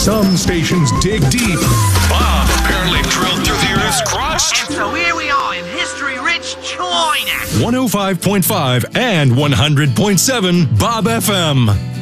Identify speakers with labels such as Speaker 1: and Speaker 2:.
Speaker 1: Some stations dig deep.
Speaker 2: Bob apparently drilled through the Earth's crust.
Speaker 3: And so here we are in history-rich China.
Speaker 1: 105.5 and 100.7 Bob FM.